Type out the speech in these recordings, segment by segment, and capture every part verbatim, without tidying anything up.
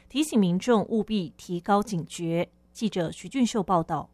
提醒民众务必提高警觉。记者徐俊秀报道。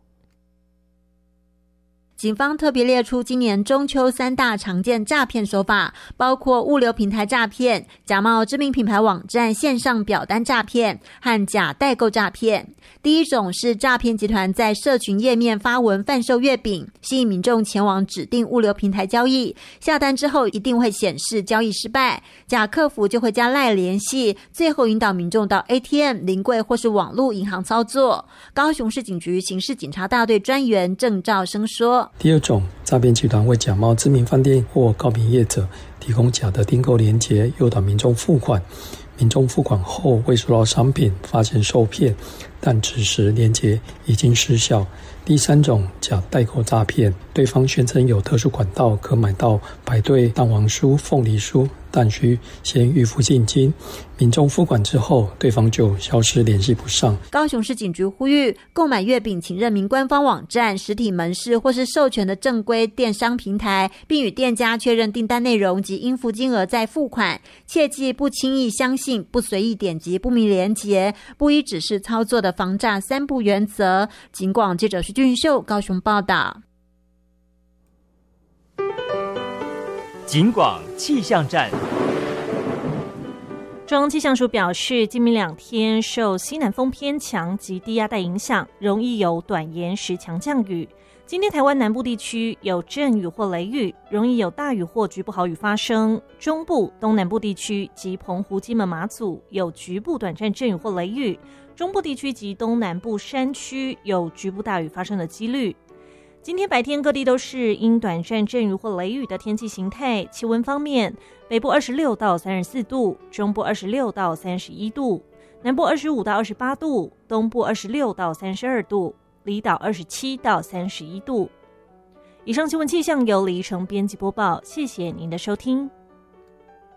警方特别列出今年中秋三大常见诈骗手法，包括物流平台诈骗、假冒知名品牌网站线上表单诈骗和假代购诈骗。第一种是诈骗集团在社群页面发文贩售月饼，吸引民众前往指定物流平台交易，下单之后一定会显示交易失败，假客服就会加赖联系，最后引导民众到 A T M、临柜或是网络银行操作。高雄市警局刑事警察大队专员郑兆生说， 第二种，诈骗集团会假冒知名饭店或糕饼业者，提供假的订购链接，诱导民众付款。民众付款后未收到商品，发现受骗，但此时链接已经失效。第三种，假代购诈骗，对方宣称有特殊管道可买到排队蛋黄酥、凤梨酥，但需先预付现金，民众付款之后，对方就消失联系不上。 高雄市警局呼吁，购买月饼请认明官方网站、实体门市或是授权的正规电商平台，并与店家确认订单内容及应付金额再付款。切记不轻易相信、不随意点击不明连结、不依指示操作的防诈三不原则。警广记者徐俊秀高雄报道。 警广气象站。 中央气象署表示，今明两天受西南风偏强及低压带影响，容易有短延时强降雨。今天台湾南部地区有阵雨或雷雨，容易有大雨或局部豪雨发生。中部、东南部地区及澎湖、金门、马祖有局部短暂阵雨或雷雨。中部地区及东南部山区有局部大雨发生的几率。今天白天各地都是因短暂阵雨或雷雨的天气形态。气温方面，北部二十六到三十四度，中部二十六到三十一度，南部二十五到二十八度，东部二十六到三十二度，离岛二十七到三十一度。以上新闻气象由李怡成编辑播报，谢谢您的收听。